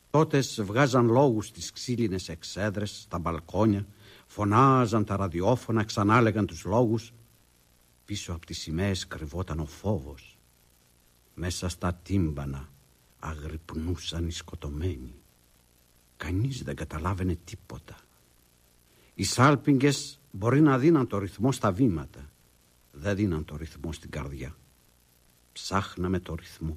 Τότες βγάζαν λόγους στις ξύλινες εξέδρες, στα μπαλκόνια, φωνάζαν τα ραδιόφωνα, ξανάλεγαν τους λόγους. Πίσω από τις σημαίες κρυβόταν ο φόβος. Μέσα στα τύμπανα αγρυπνούσαν οι σκοτωμένοι. Κανείς δεν καταλάβαινε τίποτα. Οι σάλπιγγες μπορεί να δίναν το ρυθμό στα βήματα, δεν δίναν το ρυθμό στην καρδιά. Ψάχναμε το ρυθμό.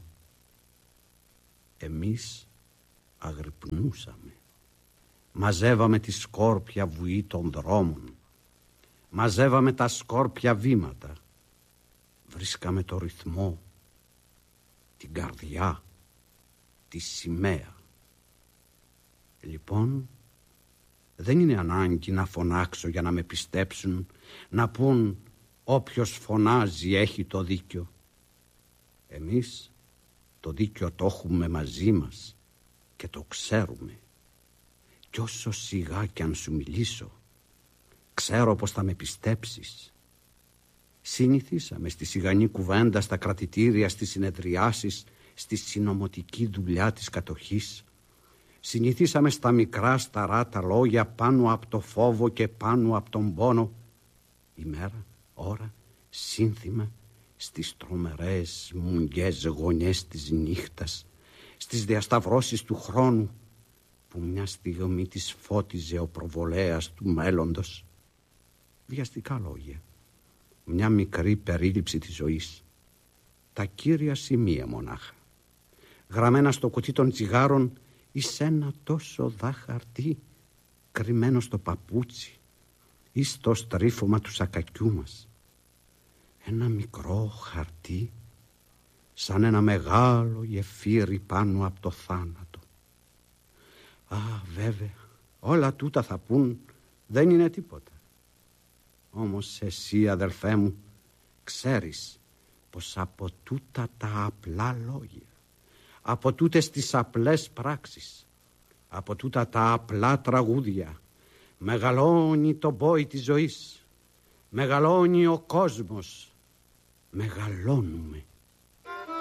Εμείς αγρυπνούσαμε. Μαζεύαμε τη σκόρπια βουή των δρόμων. Μαζεύαμε τα σκόρπια βήματα. Βρίσκαμε το ρυθμό, την καρδιά, τη σημαία. Λοιπόν, δεν είναι ανάγκη να φωνάξω για να με πιστέψουν, να πούν όποιος φωνάζει έχει το δίκιο. Εμείς το δίκιο το έχουμε μαζί μας και το ξέρουμε. Κι όσο σιγά κι αν σου μιλήσω, ξέρω πως θα με πιστέψεις. Συνηθίσαμε στη σιγανή κουβέντα, στα κρατητήρια, στις συνεδριάσεις, στη συνωμοτική δουλειά της κατοχής. Συνηθίσαμε στα μικρά σταρά τα λόγια πάνω από το φόβο και πάνω από τον πόνο. Ημέρα, ώρα, σύνθημα, στις τρομερές μουγγιές γωνιές της νύχτας, στις διασταυρώσεις του χρόνου, που μια στιγμή της φώτιζε ο προβολέας του μέλλοντος. Βιαστικά λόγια, μια μικρή περίληψη της ζωής, τα κύρια σημεία μονάχα, γραμμένα στο κουτί των τσιγάρων ή σε ένα τόσο δα χαρτί κρυμμένο στο παπούτσι ή στο στρίφωμα του σακακιού μας. Ένα μικρό χαρτί σαν ένα μεγάλο γεφύρι πάνω από το θάνατο. Α, βέβαια, όλα τούτα θα πούν δεν είναι τίποτα. Όμως εσύ, αδελφέ μου, ξέρεις πως από τούτα τα απλά λόγια, από τούτες τις απλές πράξεις, από τούτα τα απλά τραγούδια μεγαλώνει το μπόι της ζωής, μεγαλώνει ο κόσμος, μεγαλώνουμε.